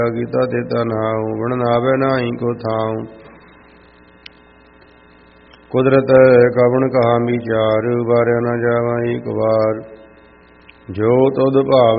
ਕੀਤਾ ਤੇਤਾ ਨਾਉ ਗੁਣ ਨਾਵੇ ਨਾਹੀ ਕੋ ਥਾਉ ਕੁਦਰਤ ਕਵਣ ਕਹਾ ਵਿਚਾਰ ਬਾਰਿਆ ਨਾ ਜਾਵਾ ਏਕ ਵਾਰ ਜੋ ਤੁਧ ਭਾਵ